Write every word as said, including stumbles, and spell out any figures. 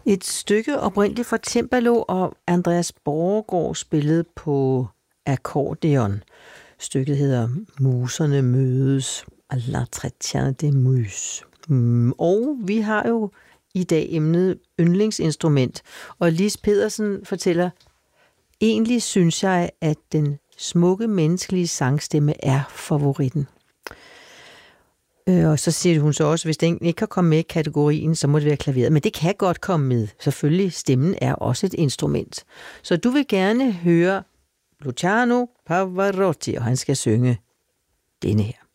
Et stykke oprindeligt fra cembalo, og Andreas Borregaard spillede på akkordeon. Stykket hedder Muserne mødes, L'Entretien des Muses. Og vi har jo i dag emnet yndlingsinstrument, og Lis Pedersen fortæller, egentlig synes jeg, at den smukke menneskelige sangstemme er favoritten. Og så siger hun så også, hvis den ikke kan komme med i kategorien, så må det være klaveret. Men det kan godt komme med. Selvfølgelig, stemmen er også et instrument. Så du vil gerne høre Luciano Pavarotti, og han skal synge denne her.